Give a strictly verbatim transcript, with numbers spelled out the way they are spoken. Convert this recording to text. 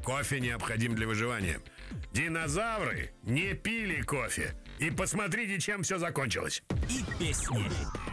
Кофе необходим для выживания. Динозавры не пили кофе. И посмотрите, чем все закончилось. И песни.